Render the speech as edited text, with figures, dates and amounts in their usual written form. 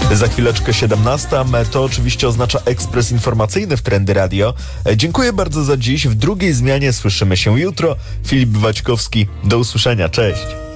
Za chwileczkę 17. To oczywiście oznacza ekspres informacyjny w Trendy Radio. Dziękuję bardzo za dziś. W drugiej zmianie słyszymy się jutro. Filip Waćkowski. Do usłyszenia. Cześć.